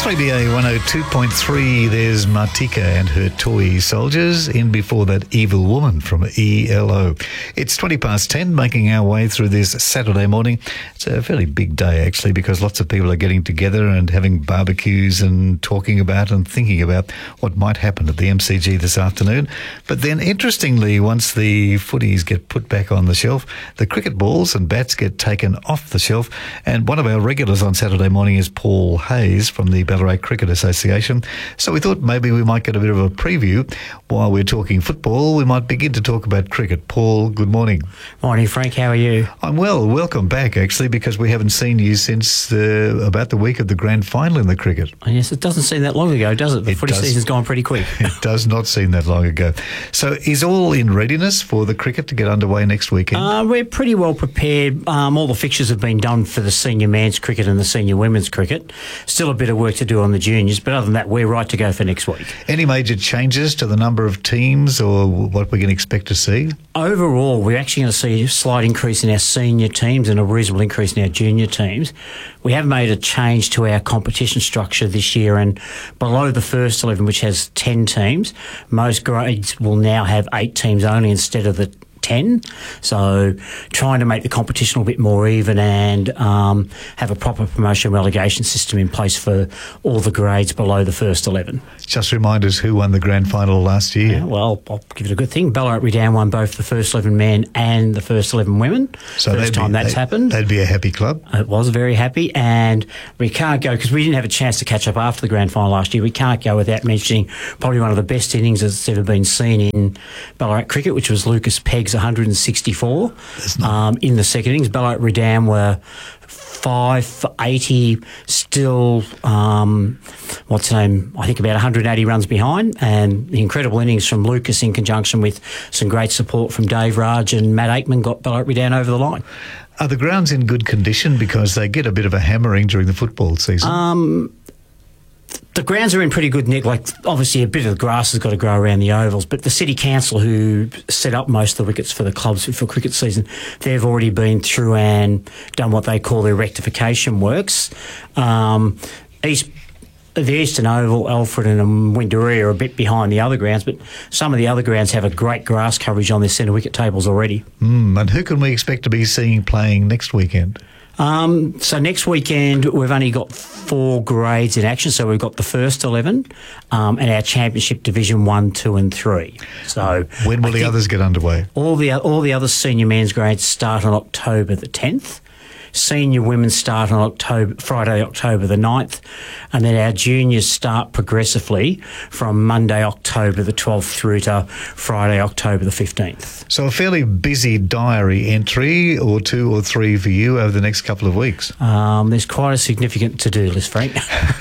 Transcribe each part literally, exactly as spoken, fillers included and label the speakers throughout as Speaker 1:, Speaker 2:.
Speaker 1: three B A one oh two point three, there's Martika and her Toy Soldiers. In before that, Evil Woman from E L O. It's twenty past ten, making our way through this Saturday morning. It's a fairly big day, actually, because lots of people are getting together and having barbecues and talking about and thinking about what might happen at the M C G this afternoon. But then, interestingly, once the footies get put back on the shelf, the cricket balls and bats get taken off the shelf. And one of our regulars on Saturday morning is Paul Hayes from the Ballarat Cricket Association. So we thought maybe we might get a bit of a preview. While we're talking football, we might begin to talk about cricket. Paul, good morning.
Speaker 2: Morning, Frank. How are you?
Speaker 1: I'm well. Welcome back, actually, because we haven't seen you since uh, about the week of the grand final in the cricket.
Speaker 2: Yes, it doesn't seem that long ago, does it? The
Speaker 1: it
Speaker 2: footy
Speaker 1: does,
Speaker 2: season's gone pretty quick.
Speaker 1: It does not seem that long ago. So is all in readiness for the cricket to get underway next weekend?
Speaker 2: Uh, we're pretty well prepared. Um, all the fixtures have been done for the senior men's cricket and the senior women's cricket. Still a bit of work to do on the juniors, but other than that, we're right to go for next week.
Speaker 1: Any major changes to the number of teams or what we can expect to see?
Speaker 2: Overall, we're actually going to see a slight increase in our senior teams and a reasonable increase in our junior teams. We have made a change to our competition structure this year, and below the first eleven, which has ten teams, most grades will now have eight teams only instead of the ten. So trying to make the competition a bit more even and um, have a proper promotion relegation system in place for all the grades below the first eleven.
Speaker 1: Just remind us who won the grand final last year.
Speaker 2: Yeah, well, I'll give it a good thing. Ballarat Redown won both the first eleven men and the first eleven women.
Speaker 1: So
Speaker 2: first time
Speaker 1: be,
Speaker 2: that's
Speaker 1: they,
Speaker 2: happened.
Speaker 1: They'd be a happy club.
Speaker 2: It was very happy, and we can't go, because we didn't have a chance to catch up after the grand final last year, we can't go without mentioning probably one of the best innings that's ever been seen in Ballarat cricket, which was Lucas Pegg's one hundred sixty-four um, in the second innings. Ballarat Redown were five for eighty, still, um, what's the name, I think about one hundred eighty runs behind, and the incredible innings from Lucas in conjunction with some great support from Dave Raj and Matt Aikman got Ballarat Redown over the line.
Speaker 1: Are the grounds in good condition, because they get a bit of a hammering during the football season?
Speaker 2: Um... The grounds are in pretty good nick. Like, obviously, a bit of the grass has got to grow around the ovals, but the City Council, who set up most of the wickets for the clubs for cricket season, they've already been through and done what they call their rectification works. Um, East, the Eastern Oval, Alfred and Windaree are a bit behind the other grounds, but some of the other grounds have a great grass coverage on their centre wicket tables already.
Speaker 1: Mm, and who can we expect to be seeing playing next weekend?
Speaker 2: Um, so next weekend we've only got four grades in action. So we've got the first eleven um, and our championship division one, two, and three. So
Speaker 1: when will I the others get underway?
Speaker 2: All the all the other senior men's grades start on October the tenth. Senior women start on October, Friday, October the ninth, and then our juniors start progressively from Monday, October the twelfth through to Friday, October the fifteenth.
Speaker 1: So a fairly busy diary entry or two or three for you over the next couple of weeks.
Speaker 2: Um, there's quite a significant to-do list, Frank.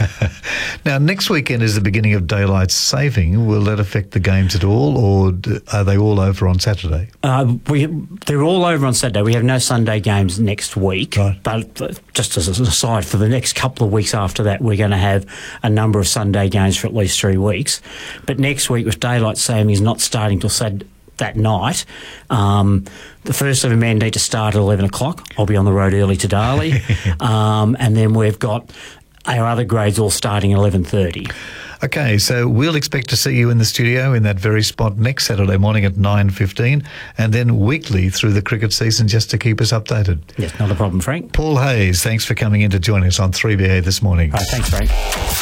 Speaker 1: Now, next weekend is the beginning of daylight saving. Will that affect the games at all, or are they all over on Saturday?
Speaker 2: Uh, we They're all over on Saturday. We have no Sunday games next week.
Speaker 1: Right.
Speaker 2: But just as an aside, for the next couple of weeks after that, we're going to have a number of Sunday games for at least three weeks. But next week, with daylight saving is not starting till Saturday that night, um, the first eleven men need to start at eleven o'clock. I'll be on the road early to Darley. um, and then we've got our other grades all starting at eleven thirty.
Speaker 1: Okay, so we'll expect to see you in the studio in that very spot next Saturday morning at nine fifteen, and then weekly through the cricket season just to keep us updated.
Speaker 2: Yes, not a problem, Frank.
Speaker 1: Paul Hayes, thanks for coming in to join us on three B A this morning.
Speaker 2: All right, thanks, Frank.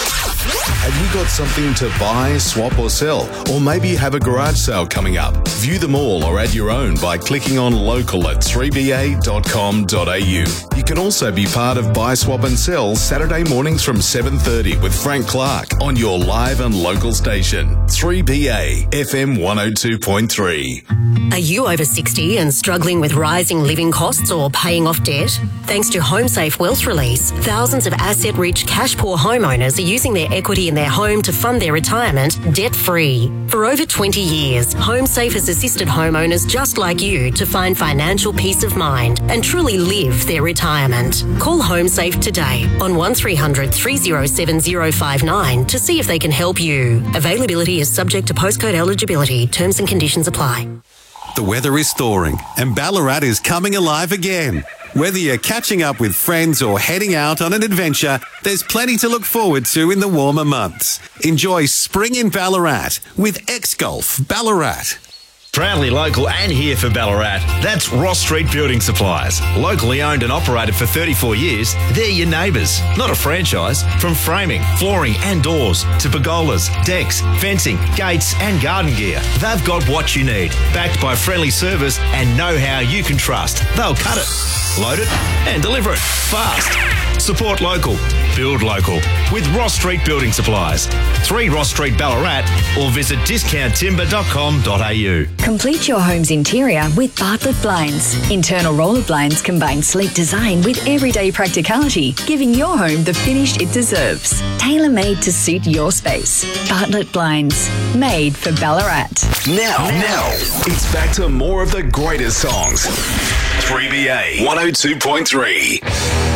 Speaker 3: Have you got something to buy, swap or sell? Or maybe you have a garage sale coming up? View them all or add your own by clicking on local at three b a dot com dot a u. You can also be part of Buy, Swap and Sell Saturday mornings from seven thirty with Frank Clark on your live and local station. three B A F M one oh two point three.
Speaker 4: Are you over sixty and struggling with rising living costs or paying off debt? Thanks to HomeSafe Wealth Release, thousands of asset-rich, cash-poor homeowners are using their equity in their home to fund their retirement debt-free. For over twenty years, HomeSafe has assisted homeowners just like you to find financial peace of mind and truly live their retirement. Call HomeSafe today on one three hundred, three oh seven, oh five nine to see if they can help you. Availability is subject to postcode eligibility. Terms and conditions apply.
Speaker 5: The weather is thawing and Ballarat is coming alive again. Whether you're catching up with friends or heading out on an adventure, there's plenty to look forward to in the warmer months. Enjoy spring in Ballarat with X-Golf Ballarat.
Speaker 6: Proudly local and here for Ballarat. That's Ross Street Building Supplies. Locally owned and operated for thirty-four years, they're your neighbours, not a franchise. From framing, flooring and doors to pergolas, decks, fencing, gates and garden gear, they've got what you need. Backed by friendly service and know-how you can trust. They'll cut it, load it and deliver it fast. Support local, build local with Ross Street Building Supplies. three Ross Street Ballarat or visit discount timber dot com dot a u.
Speaker 7: Complete your home's interior with Bartlett Blinds. Internal roller blinds combine sleek design with everyday practicality, giving your home the finish it deserves. Tailor-made to suit your space. Bartlett Blinds, made for Ballarat.
Speaker 3: Now, now, it's back to more of the greatest songs. three B A one oh two point three.